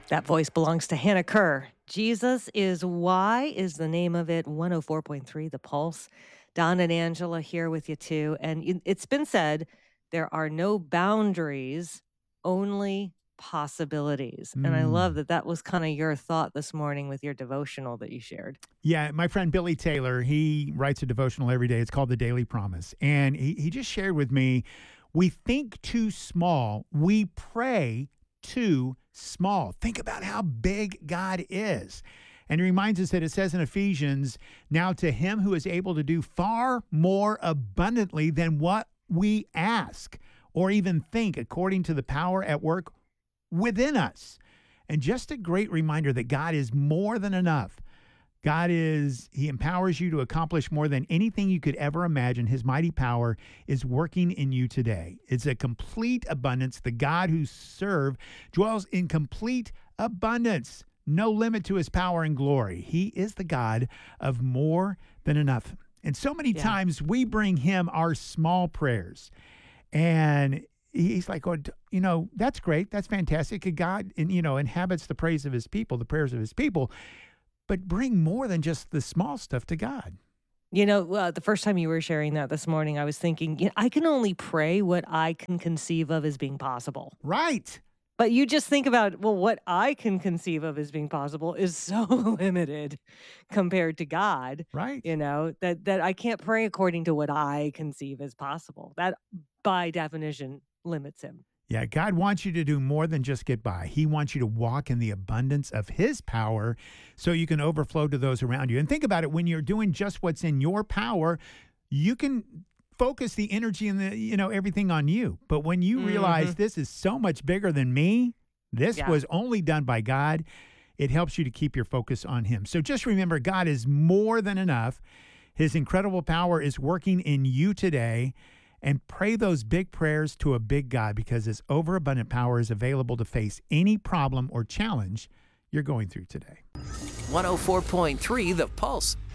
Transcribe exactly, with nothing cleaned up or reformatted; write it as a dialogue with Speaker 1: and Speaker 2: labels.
Speaker 1: That voice belongs to Hannah Kerr. Jesus is Why is the name of it. one oh four point three, The Pulse. Don and Angela here with you too. And it- it's been said there are no boundaries, only possibilities. And I love
Speaker 2: Mm.
Speaker 1: that that was kind of your thought this morning with your devotional that you shared.
Speaker 2: Yeah, my friend Billy Taylor, he writes a devotional every day. It's called The Daily Promise. And he, he just shared with me, we think too small, we pray too small. Think about how big God is. And it reminds us that it says in Ephesians, now to him who is able to do far more abundantly than what we ask or even think, according to the power at work within us. And just a great reminder that God is more than enough. God is, he empowers you to accomplish more than anything you could ever imagine. His mighty power is working in you today. It's a complete abundance. The God who serve dwells in complete abundance. No limit to his power and glory. He is the God of more than enough. And so many
Speaker 1: Yeah.
Speaker 2: times we bring him our small prayers. And he's like, oh, you know, that's great. That's fantastic. God, and, you know, inhabits the praise of his people, the prayers of his people. But bring more than just the small stuff to God.
Speaker 1: You know, uh, the first time you were sharing that this morning, I was thinking, you know, I can only pray what I can conceive of as being possible.
Speaker 2: Right.
Speaker 1: But you just think about, well, what I can conceive of as being possible is so limited compared to God,
Speaker 2: Right.
Speaker 1: you know, that that I can't pray according to what I conceive as possible. That by definition limits him.
Speaker 2: Yeah, God wants you to do more than just get by. He wants you to walk in the abundance of his power so you can overflow to those around you. And think about it, when you're doing just what's in your power, you can focus the energy and the, you know, everything on you. But when you realize
Speaker 1: Mhm.
Speaker 2: this is so much bigger than me, this
Speaker 1: Yeah.
Speaker 2: was only done by God, it helps you to keep your focus on him. So just remember, God is more than enough. His incredible power is working in you today. And pray those big prayers to a big God, because his overabundant power is available to face any problem or challenge you're going through today.
Speaker 3: one oh four point three The Pulse.